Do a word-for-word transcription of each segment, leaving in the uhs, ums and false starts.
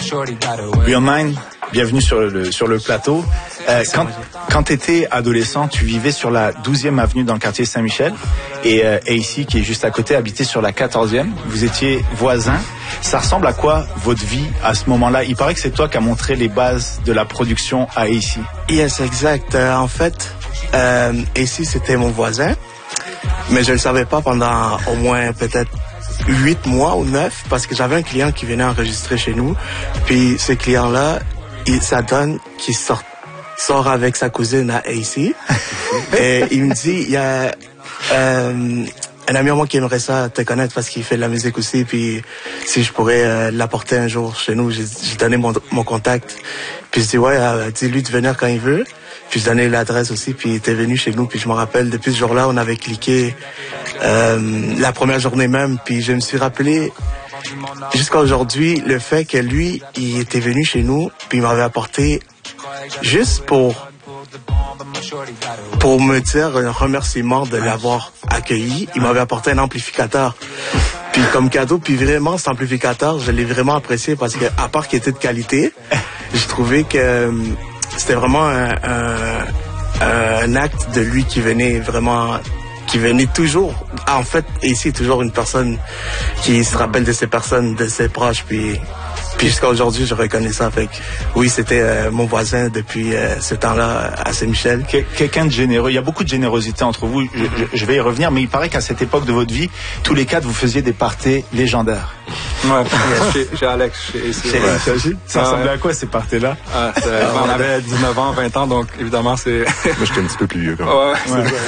Real Mind, bienvenue sur le, sur le plateau. Euh, quand quand tu étais adolescent, tu vivais sur la douzième avenue dans le quartier Saint-Michel et euh, A C, qui est juste à côté, habitait sur la quatorzième. Vous étiez voisins. Ça ressemble à quoi votre vie à ce moment-là? Il paraît que c'est toi qui as montré les bases de la production à A C. Yes, exact. Euh, en fait, euh, A C, c'était mon voisin, mais je ne le savais pas pendant au moins peut-être huit mois ou neuf, parce que j'avais un client qui venait enregistrer chez nous. Puis ce client-là, il, ça donne qu'il sort, sort avec sa cousine à A C. Et il me dit, il y a euh, un ami à moi qui aimerait ça te connaître parce qu'il fait de la musique aussi. Puis si je pourrais euh, l'apporter un jour chez nous, j'ai, j'ai donné mon, mon contact. Puis je dis, ouais, euh, dis-lui de venir quand il veut. Puis je donnais l'adresse aussi, puis il était venu chez nous. Puis je me rappelle, depuis ce jour-là, on avait cliqué euh, la première journée même. Puis je me suis rappelé, jusqu'à aujourd'hui, le fait que lui, il était venu chez nous, puis il m'avait apporté, juste pour pour me dire un remerciement de l'avoir accueilli, il m'avait apporté un amplificateur. Puis comme cadeau, puis vraiment, cet amplificateur, je l'ai vraiment apprécié parce que, à part qu'il était de qualité, j'ai trouvé que c'était vraiment un, un, un acte de lui qui venait vraiment, qui venait toujours. En fait, ici, toujours une personne qui se rappelle de ses personnes, de ses proches, puis, puis jusqu'à aujourd'hui, je reconnais ça. Fait que, oui, c'était euh, mon voisin depuis euh, ce temps-là à Saint-Michel. Quel, quelqu'un de généreux. Il y a beaucoup de générosité entre vous. Je, je, je vais y revenir, mais il paraît qu'à cette époque de votre vie, tous les quatre, vous faisiez des parties légendaires. Ouais, chez, chez Alex, chez A C. Chez Alex aussi. Ça ressemblait ouais. à quoi ces parties-là? Ah, ah, on avait dix-neuf ans, vingt ans, donc évidemment c'est... Moi j'étais un petit peu plus vieux quand même. Ouais, ouais.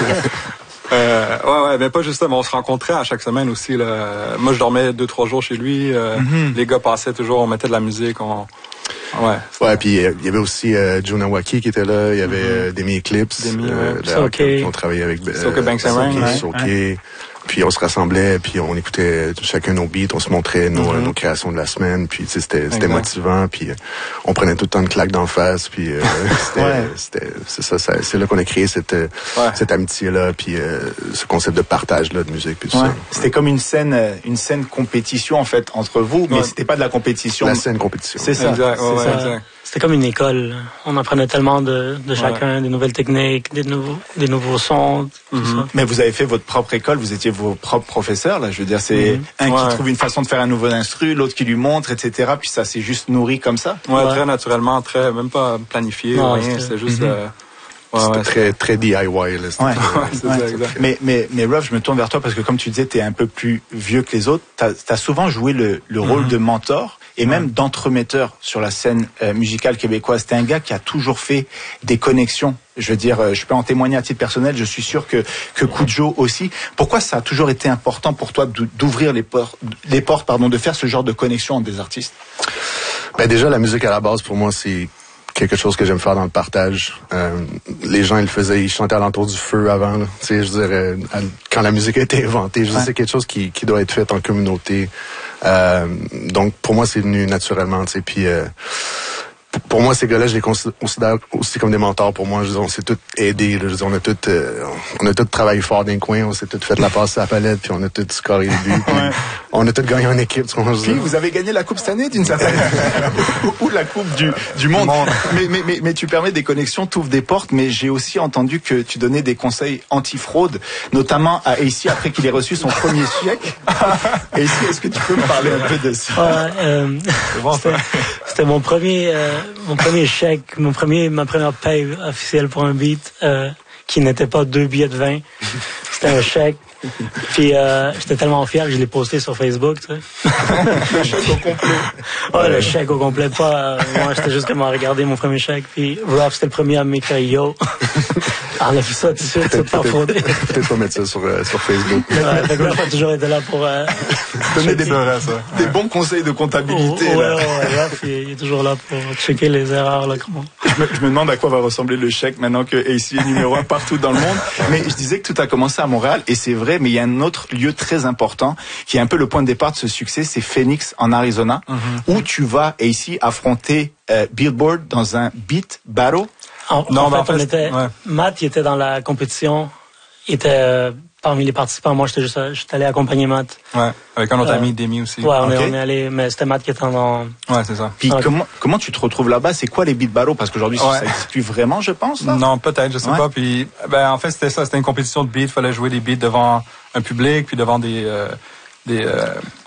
Euh, ouais, ouais, mais pas justement. On se rencontrait à chaque semaine aussi. Là. Moi, je dormais deux, trois jours chez lui. Euh, mm-hmm. Les gars passaient toujours, on mettait de la musique. On... Ouais. Ouais, puis il euh, y avait aussi euh, Joe Nawaki qui était là. Il y avait euh, Demi Eclipse. Demi, euh, ouais. là, qui ont travaillé avec. Euh, Soke Banks and Rain. Ouais. Soke. Ouais. Puis on se rassemblait, puis on écoutait chacun nos beats, on se montrait nos, mm-hmm. nos créations de la semaine, puis tu sais, c'était, c'était motivant, puis euh, on prenait tout le temps de claques d'en face, puis euh, c'était, ouais. c'était, c'est ça, ça, c'est là qu'on a créé cette, ouais. cette amitié-là, puis euh, ce concept de partage-là de musique, puis tout ouais. ça. C'était comme une scène, une scène compétition en fait entre vous, mais ouais. c'était pas de la compétition. La scène compétition. C'est ça. Exact. C'est ouais, ça. Exact. C'était comme une école. On apprenait tellement de, de chacun, ouais. des nouvelles techniques, des nouveaux, des nouveaux sons, tout mm-hmm. ça. Mais vous avez fait votre propre école, vous étiez vos propres professeurs, là. Je veux dire, c'est mm-hmm. un ouais. qui trouve une façon de faire un nouveau instru, l'autre qui lui montre, et cetera. Puis ça s'est juste nourri comme ça. Ouais, ouais. très naturellement, très, même pas planifié, non, rien. C'était, c'était juste. Mm-hmm. Euh... Ouais, c'était ouais, très, c'est... très D I Y. Là, ouais, ouais, c'est ouais. Ça, exact. Mais, mais, mais Ruff, je me tourne vers toi parce que comme tu disais, t'es un peu plus vieux que les autres. T'as, t'as souvent joué le, le rôle mm-hmm. de mentor et même mm-hmm. d'entremetteur sur la scène euh, musicale québécoise. T'es un gars qui a toujours fait des connexions. Je veux dire, je peux en témoigner à titre personnel. Je suis sûr que que Kudjo aussi. Pourquoi ça a toujours été important pour toi d'ouvrir les portes, les portes, pardon, de faire ce genre de connexion entre des artistes? Ben déjà, la musique à la base pour moi, c'est quelque chose que j'aime faire dans le partage. Euh, les gens, ils le faisaient, ils chantaient alentour du feu avant. Tu sais, je dirais, quand la musique a été inventée, je ouais. c'est quelque chose qui, qui doit être fait en communauté. Euh, donc, pour moi, c'est venu naturellement. Tu sais, puis euh, pour moi, ces gars-là, je les considère aussi comme des mentors. Pour moi, je dis, on s'est tous aidés. Là, je dis, on a tous, euh, on a tous travaillé fort dans les coins, on s'est tous fait la passe à la palette, puis on a tous scoré le but. Ouais. On a tous gagné en équipe. Tu vois, puis vous avez gagné la coupe cette année d'une certaine ou la coupe du du monde. monde. Mais, mais mais mais tu permets des connexions, t'ouvres des portes. Mais j'ai aussi entendu que tu donnais des conseils anti-fraude, notamment à A C après qu'il ait reçu son premier chèque. A C, est-ce que tu peux me parler un peu de ça? Ouais, euh, bon, c'était, c'était mon premier. Euh, Mon premier chèque, mon premier, ma première paye officielle pour un beat, euh, qui n'était pas deux billets de vin. C'était un chèque. Puis euh, j'étais tellement fier que je l'ai posté sur Facebook, tu sais. Le chèque au complet. Ouais, ouais, le chèque au complet, pas. Euh, moi, j'étais juste comme à regarder mon premier chèque. Puis Ruff, c'était le premier à m'écrire yo. On a fait ça tout de suite, c'est pas fraudé. Peut-être pas mettre ça sur, euh, sur Facebook. Ouais, fait que Ruff a toujours été là pour. Euh, donner des, ça. des bons conseils de comptabilité. Oh, ouais, là. ouais, ouais, Ruff, il est toujours là pour checker les erreurs, là, comment. Je me, je me demande à quoi va ressembler le chèque maintenant que A C est numéro un partout dans le monde. Mais je disais que tout a commencé à Montréal, et c'est vrai, mais il y a un autre lieu très important qui est un peu le point de départ de ce succès, c'est Phoenix en Arizona, mm-hmm. où tu vas A C affronter euh, Billboard dans un beat battle. En, non, en fait, on était, ouais. Matt, il était dans la compétition, il était euh, parmi les participants, moi, j'étais juste, j'étais allé accompagner Matt. Ouais, avec un autre Euh, ami, Demi aussi. Ouais, on, Ok. est, on est allé, mais c'était Matt qui était dans... Ouais, c'est ça. Puis Ok. comment comment tu te retrouves là-bas? C'est quoi les beat battles? Parce qu'aujourd'hui, Ouais. ça n'existe plus vraiment, je pense. Là. Non, peut-être, je sais Ouais. pas. Puis, ben, en fait, c'était ça. C'était une compétition de beats. Il fallait jouer des beats devant un public, puis devant des euh, des euh,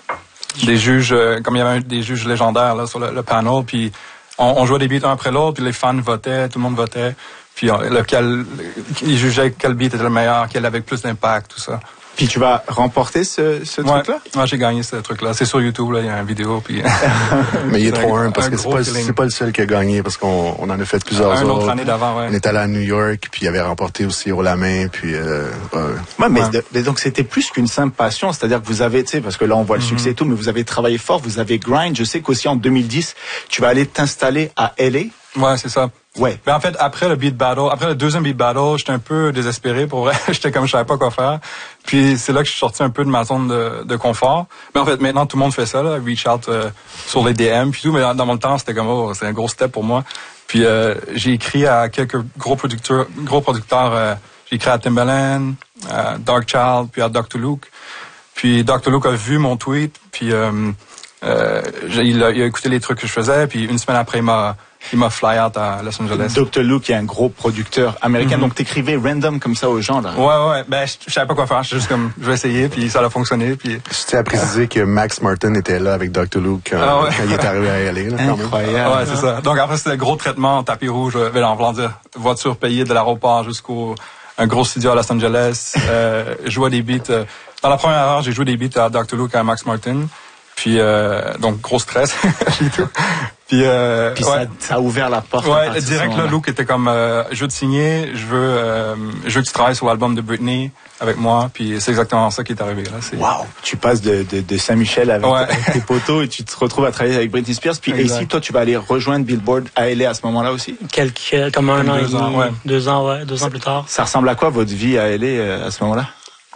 des juges, euh, comme il y avait un- des juges légendaires là sur le, le panel. Puis, on, on jouait des beats un après l'autre. Puis les fans votaient, tout le monde votait. Puis, on- lequel, ils jugeaient quel beat était le meilleur, quel avait le plus d'impact, tout ça. Puis tu vas remporter ce, ce Ouais, truc-là? ouais, j'ai gagné ce truc-là. C'est sur YouTube, là, il y a une vidéo. Puis, Mais il est C'est trop un- un parce un que c'est gros pas, feeling. c'est pas le seul qui a gagné parce qu'on on en a fait plusieurs un autres. autre année d'avant, ouais. On est allé à New York puis il avait remporté aussi haut la main puis euh, ouais. Ouais, mais, Ouais. de- mais donc c'était plus qu'une simple passion, c'est-à-dire que vous avez, tu sais, parce que là on voit le succès et tout, mais vous avez travaillé fort, vous avez grind. Je sais qu'aussi en deux mille dix, tu vas aller t'installer à L A. Ouais, c'est ça. Ouais. Ben en fait, après le beat battle, après le deuxième beat battle, j'étais un peu désespéré pour vrai. J'étais comme je savais pas quoi faire. Puis c'est là que je suis sorti un peu de ma zone de, de confort. Mais en fait, maintenant tout le monde fait ça, là, reach out euh, sur les D M puis tout. Mais dans, dans mon temps, c'était comme oh, c'est un gros step pour moi. Puis euh, j'ai écrit à quelques gros producteurs, gros producteurs. Euh, j'ai écrit à Timbaland, à Darkchild, puis à docteur Luke. Puis docteur Luke a vu mon tweet, puis euh, euh, il, a, il a écouté les trucs que je faisais. Puis une semaine après, il m'a il m'a fly out à Los Angeles. docteur Luke est un gros producteur américain, Mhm. donc t'écrivais random comme ça aux gens là. Ouais, ouais, ben, je, je savais pas quoi faire. J'étais juste comme, je vais essayer, puis ça a fonctionné, puis... Je tiens à préciser que Max Martin était là avec docteur Luke quand, Ah ouais. quand il est arrivé à L A. Là, quand même. Incroyable. Ouais, c'est ça. Donc après, c'était gros traitement, tapis rouge, euh, ben, en voulant dire, voiture payée de l'aéroport jusqu'au un gros studio à Los Angeles, euh, jouer des beats. Euh, dans la première heure, j'ai joué des beats à docteur Luke et à Max Martin. Puis, euh, donc, gros stress et tout. Puis, euh, Puis ouais. ça, ça a ouvert la porte. à Ouais, partir de ce direct, là, moment-là. Luke était comme, euh, je veux te signer, je veux, euh, je veux que tu travailles sur l'album de Britney avec moi, puis c'est exactement ça qui est arrivé, là. C'est... Wow, tu passes de, de, de Saint-Michel avec, Ouais. avec tes potos et tu te retrouves à travailler avec Britney Spears. Puis Exact. ici, toi, tu vas aller rejoindre Billboard à L A à ce moment-là aussi. Quelques, comme un Comme an et deux demi, ans, ouais. deux ans, ouais, deux ans plus tard. Ça ressemble à quoi votre vie à L A euh, à ce moment-là?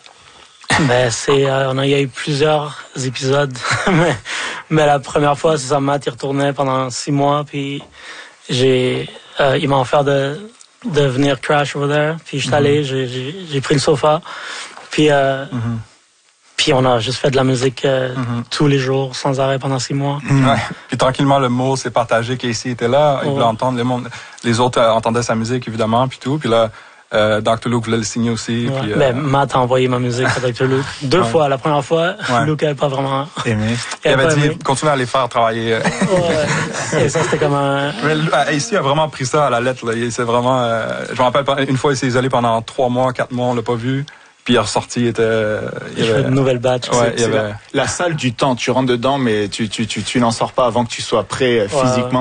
Ben, c'est, euh, on a, il y a eu plusieurs épisodes, mais, mais la première fois, c'est ça, Matt, il retournait pendant six mois, puis j'ai, euh, il m'a offert de, de venir crash over there, puis je suis allé, j'ai, j'ai, j'ai pris le sofa, puis, euh, puis on a juste fait de la musique euh, tous les jours, sans arrêt pendant six mois. Ouais. Puis tranquillement, le mot s'est partagé. Casey était là, il Ouais. voulait entendre, les, monde, les autres euh, entendaient sa musique, évidemment, puis tout. Puis là, euh, docteur Luke voulait le signer aussi. Ouais. Puis, euh, Ben, Matt a envoyé ma musique à docteur Luke. Deux Ouais. fois. La première fois, Ouais. Luke n'avait pas vraiment... Aimé. il avait pas dit, aimé. continue à les faire travailler. Ouais. Et ça, c'était comme un... Mais euh, ici, il a vraiment pris ça à la lettre. Là. Il s'est vraiment, euh, je me rappelle, une fois, il s'est isolé pendant trois mois, quatre mois, on l'a pas vu. Puis il est ressorti, il était... Il Je fais une nouvelle batch. Ouais, il y C'est avait... la, la salle du temps. Tu rentres dedans, mais tu, tu, tu, tu n'en sors pas avant que tu sois prêt euh, Ouais. physiquement.